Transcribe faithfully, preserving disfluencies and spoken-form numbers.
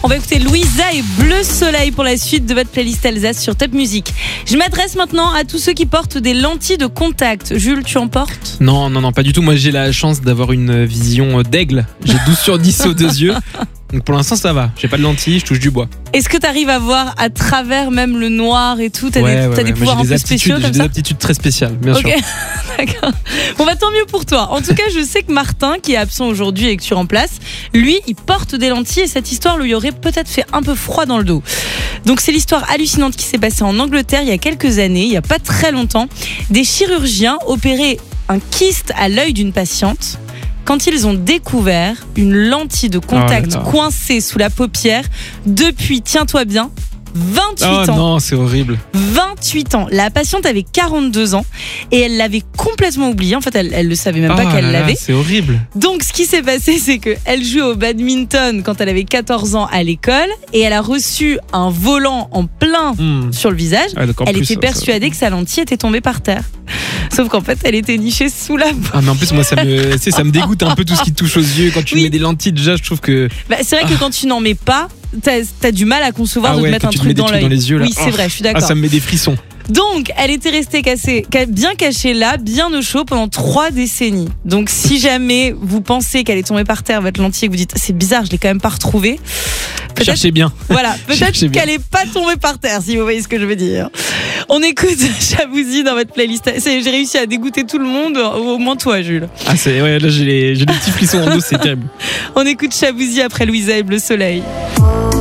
On va écouter Louisa et Bleu Soleil pour la suite de votre playlist Alsace sur Top Music. Je m'adresse maintenant à tous ceux qui portent des lentilles de contact. Jules, tu en portes ? Non, non, non, pas du tout. Moi, j'ai la chance d'avoir une vision d'aigle. J'ai douze sur dix aux deux yeux. Donc pour l'instant, ça va. J'ai pas de lentilles, je touche du bois. Est-ce que tu arrives à voir à travers même le noir et tout ? T'as ouais, des, ouais, t'as ouais. des Moi, pouvoirs j'ai un des peu spéciaux aptitudes, comme j'ai ça ? des aptitudes très spéciales, bien Ok, sûr. d'accord. Bon, bah tant mieux pour toi. En tout cas, je sais que Martin, qui est absent aujourd'hui et que tu remplaces, lui, il porte des lentilles et cette histoire lui aurait peut-être fait un peu froid dans le dos. Donc c'est l'histoire hallucinante qui s'est passée en Angleterre il y a quelques années, il y a pas très longtemps. Des chirurgiens opéraient un kyste à l'œil d'une patiente. Quand ils ont découvert une lentille de contact oh là là. coincée sous la paupière, depuis, tiens-toi bien, vingt-huit Oh ans. non, c'est horrible. vingt-huit ans. La patiente avait quarante-deux ans et elle l'avait complètement oublié. En fait, elle, elle le savait même pas oh qu'elle là là, l'avait. C'est horrible. Donc, ce qui s'est passé, c'est qu'elle jouait au badminton quand elle avait quatorze ans à l'école et elle a reçu un volant en plein Mmh. sur le visage. Ah, donc en Elle plus, était ça- persuadée que sa lentille était tombée par terre. Sauf qu'en fait, elle était nichée sous la peau. Ah mais en plus moi ça me, tu sais, ça me dégoûte un peu tout ce qui touche aux yeux. Quand tu Oui. mets des lentilles déjà, je trouve que Bah, c'est vrai que Ah. quand tu n'en mets pas, t'as, t'as du mal à concevoir ah de ouais, te mettre quand un tu te truc mets des dans trucs l'œil. dans les yeux là. Oui, c'est Oh. vrai, je suis Ah d'accord. ça me met des frissons. Donc, elle était restée cassée, ca- bien cachée là, bien au chaud pendant trois décennies. Donc, si jamais vous pensez qu'elle est tombée par terre, votre lentille, et que vous dites c'est bizarre, je l'ai quand même pas retrouvée. Peut-être, Cherchez bien. voilà, peut-être Cherchez bien. qu'elle est pas tombée par terre, si vous voyez ce que je veux dire. On écoute Chabouzi dans votre playlist. C'est- J'ai réussi à dégoûter tout le monde, au moins toi, Jules. Ah c'est ouais, là j'ai les, j'ai des petits frissons en dos, c'est terrible. On écoute Chabouzi après Louisa et Bleu Soleil.